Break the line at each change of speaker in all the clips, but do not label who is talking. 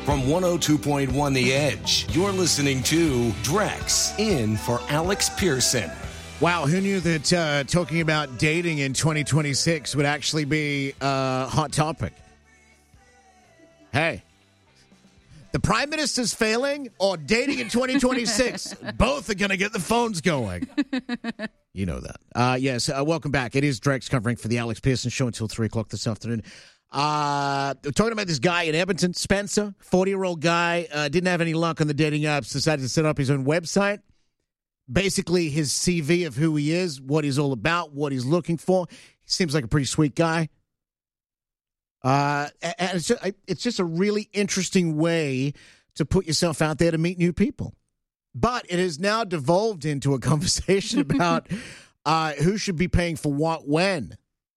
From 102.1 The Edge, you're listening to Drex in for Alex Pearson.
Wow, who knew that talking about dating in 2026 would actually be a hot topic? Hey, the Prime Minister's failing or dating in 2026? Both are going to get the phones going. You know that. Yes, welcome back. It is Drex covering for the Alex Pearson Show until 3 o'clock this afternoon. We're talking about this guy in Edmonton, Spencer, 40-year-old guy, didn't have any luck on the dating apps, decided to set up his own website. Basically, his CV of who he is, what he's all about, what he's looking for. He seems like a pretty sweet guy. And it's just a really interesting way to put yourself out there to meet new people. But it has now devolved into a conversation about who should be paying for what when.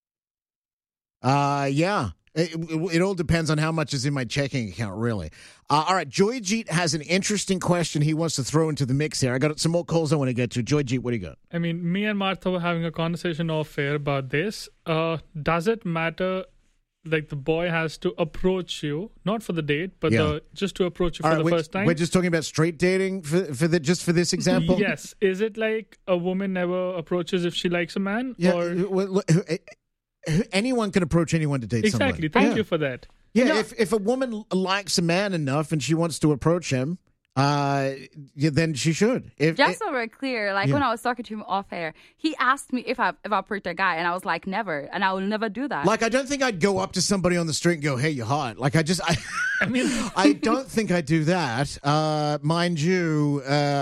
Yeah. It all depends on how much is in my checking account, really. All right, Joyjeet has an interesting question he wants to throw into the mix here. I got some more calls I want to get to. Joyjeet, what do you got?
I mean, me and Martha were having a conversation off air about this. Does it matter, like the boy has to approach you, not for the date, but just to approach you for the first time?
We're just talking about straight dating for this example?
Yes. Is it like a woman never approaches if she likes a man?
Yeah.
Or...
Anyone can approach anyone to date someone.
Exactly. Thank you for that.
Yeah, if a woman likes a man enough and she wants to approach him, then she should.
Just so we're clear, when I was talking to him off air, he asked me if I approached a guy, and I was like, never, and I will never do that.
Like, I don't think I'd go up to somebody on the street and go, "Hey, you're hot." Like, I mean, I don't think I'd do that. Mind you,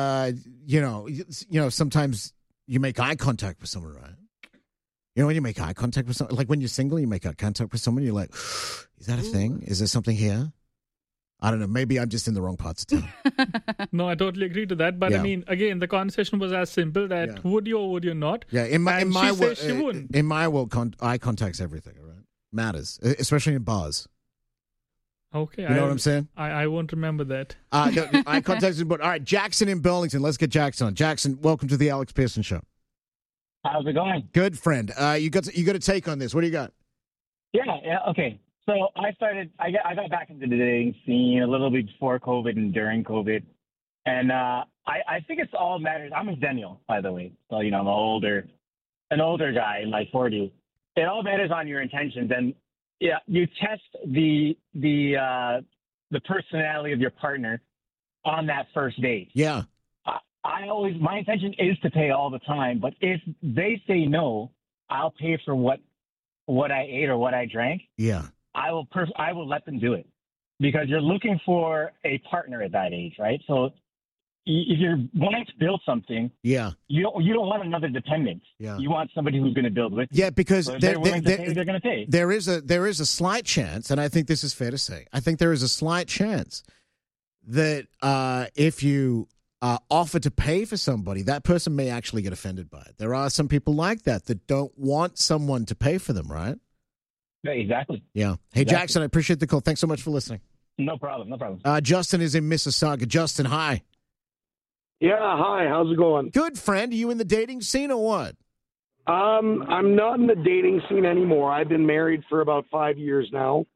sometimes you make eye contact with someone, right? You know, when you make eye contact with someone, like when you're single, you make eye contact with someone, you're like, is that a thing? Is there something here? I don't know. Maybe I'm just in the wrong parts of town.
No, I totally agree to that. But I mean, again, the conversation was as simple that would you or would you not?
Yeah, in my world, eye contact's everything, all right? Matters, especially in bars.
Okay.
You know what I'm saying?
I won't remember that.
No, eye contact's important. All right, Jackson in Burlington. Let's get Jackson on. Jackson, welcome to the Alex Pearson Show.
How's it going?
Good, friend. You got a take on this. What do you got?
Yeah, okay. So I got back into the dating scene a little bit before COVID and during COVID. And I think it's all matters. I'm a Daniel, by the way. So, I'm an older guy in my 40s. It all matters on your intentions. And yeah, you test the personality of your partner on that first date.
Yeah.
My intention is to pay all the time, but if they say no, I'll pay for what I ate or what I drank.
Yeah.
I will let them do it, because you're looking for a partner at that age, right? So if you're wanting to build something, you don't want another dependent. Yeah. You want somebody who's going to build with you.
Yeah, because
so they're willing to pay, they're going to pay.
There is a slight chance, and I think this is fair to say. I think there is a slight chance that if you offer to pay for somebody, that person may actually get offended by it. There are some people like that don't want someone to pay for them, right?
Yeah, exactly.
Yeah. Hey, exactly. Jackson, I appreciate the call. Thanks so much for listening.
No problem.
Justin is in Mississauga. Justin, hi.
Yeah, hi. How's it going?
Good, friend. Are you in the dating scene or what?
I'm not in the dating scene anymore. I've been married for about 5 years now.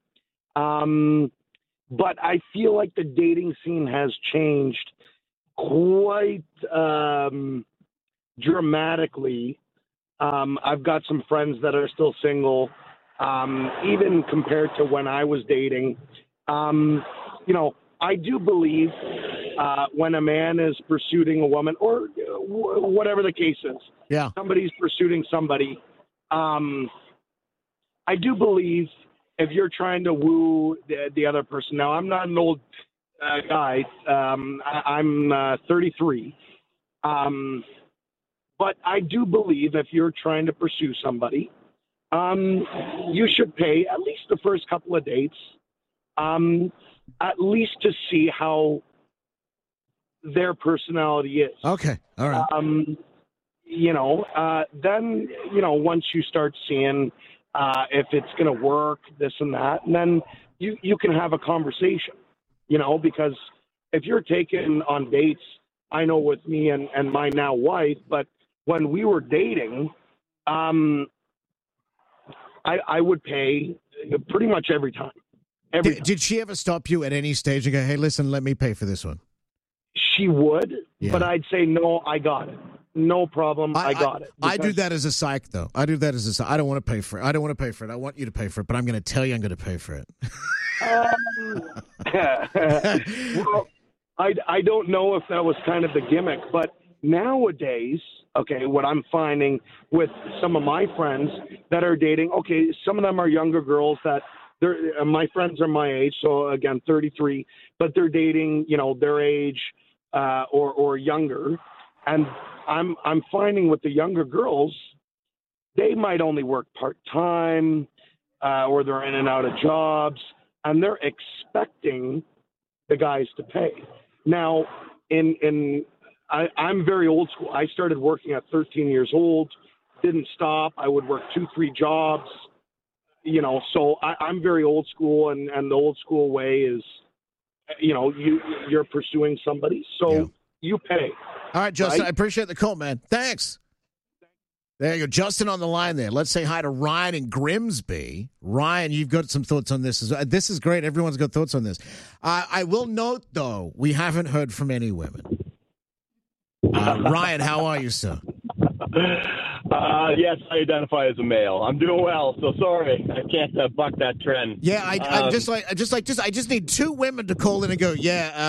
But I feel like the dating scene has changed quite dramatically. I've got some friends that are still single, even compared to when I was dating. I do believe when a man is pursuing a woman, or whatever the case is, somebody's pursuing somebody, I do believe if you're trying to woo the other person. Now, I'm not an old guy. I'm 33. But I do believe if you're trying to pursue somebody, you should pay at least the first couple of dates, at least to see how their personality is.
Okay. All right.
Then, once you start seeing if it's going to work, this and that, and then you can have a conversation, because if you're taken on dates, I know with me and my now wife, but when we were dating, I would pay pretty much every time. Every time.
Did she ever stop you at any stage and go, hey, listen, let me pay for this one?
She would,
Yeah.
but I'd say, no, I got it. No problem. I got it.
I do that as a psych, though. I don't want to pay for it. I don't want to pay for it. I want you to pay for it, but I'm going to tell you I'm going to pay for it.
Well, I don't know if that was kind of the gimmick, but nowadays, okay, what I'm finding with some of my friends that are dating, okay, some of them are younger girls that my friends are my age, so again, 33, but they're dating, their age or younger, and I'm finding with the younger girls, they might only work part-time or they're in and out of jobs, and they're expecting the guys to pay. Now, I'm very old school. I started working at 13 years old, didn't stop. I would work 2-3 jobs, so I'm very old school, and the old school way is, you're pursuing somebody, so you pay.
All right, Justin,
right?
I appreciate the call, man. Thanks. There you go. Justin on the line there. Let's say hi to Ryan in Grimsby. Ryan, you've got some thoughts on this. This is great. Everyone's got thoughts on this. I will note, though, we haven't heard from any women. Ryan, how are you, sir?
Yes, I identify as a male. I'm doing well, so sorry I can't buck that trend.
Yeah, I just need 2 women to call in and go,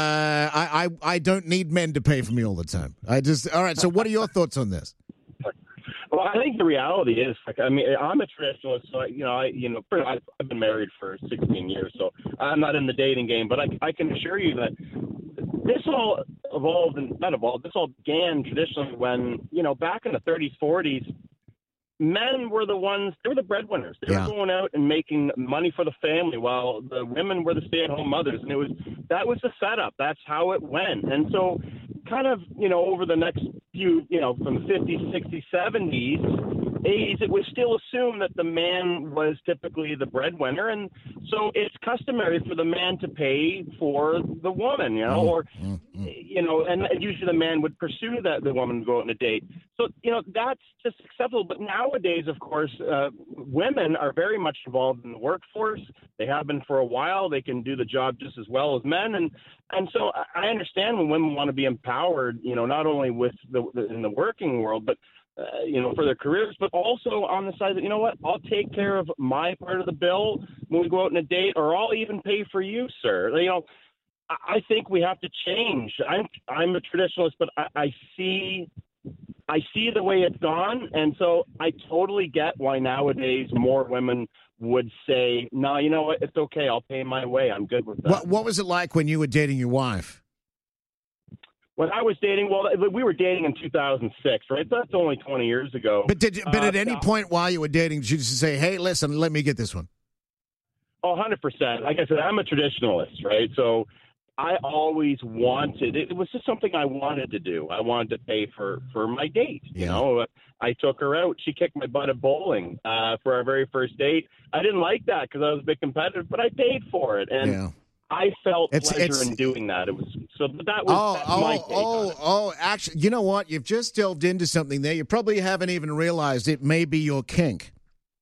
I don't need men to pay for me all the time. All right. So, what are your thoughts on this?
Well, I think the reality is, I'm a traditionalist, so I've been married for 16 years, so I'm not in the dating game. But I can assure you that this all this all began traditionally when, back in the 30s, 40s, men were they were the breadwinners. They were going out and making money for the family while the women were the stay-at-home mothers. And that was the setup. That's how it went. And so kind of, over the next few, from the 50s, 60s, 70s, 80s, it was still assumed that the man was typically the breadwinner. And so it's customary for the man to pay for the woman, and usually the man would pursue the woman to go out on a date. So, that's just acceptable. But nowadays, of course, women are very much involved in the workforce. They have been for a while. They can do the job just as well as men. And so I understand when women want to be empowered, not only with in the working world, but for their careers, but also on the side that, I'll take care of my part of the bill when we go out on a date, or I'll even pay for you, sir. I think we have to change. I'm a traditionalist, but I see the way it's gone, and so I totally get why nowadays more women would say, no, you know what, it's okay, I'll pay my way, I'm good with that.
What was it like when you were dating your wife?
When I was dating, we were dating in 2006, right? That's only 20 years ago.
But at any point while you were dating, did you just say, hey, listen, let me get this one?
Oh, 100%. Like I said, I'm a traditionalist, right? So I always wanted, it was just something I wanted to do. I wanted to pay for my date. I took her out. She kicked my butt at bowling for our very first date. I didn't like that because I was a bit competitive, but I paid for it. And I felt pleasure in doing that. It was that's my take.
Actually, you know what? You've just delved into something there. You probably haven't even realized it may be your kink.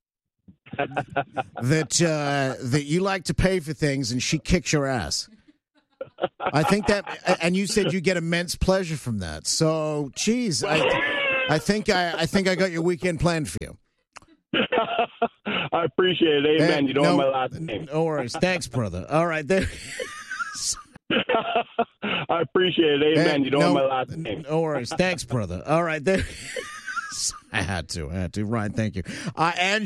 that you like to pay for things and she kicks your ass. I think that, and you said you get immense pleasure from that. So, geez, I think I got your weekend planned for you.
I appreciate it. Amen. You don't know my last name.
No worries. Thanks, brother. All right. There.
I appreciate it. Amen. You don't know my last name.
No worries. Thanks, brother. All right. There. I had to. Ryan, thank you.